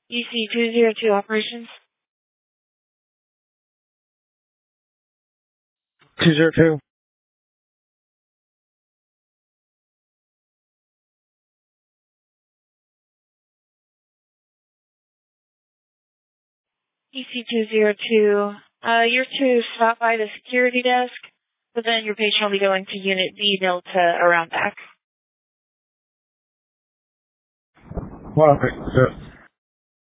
EC202 operations. 202. EC202. You're to stop by the security desk, but then your patient will be going to Unit B, Delta, around back. Well, okay.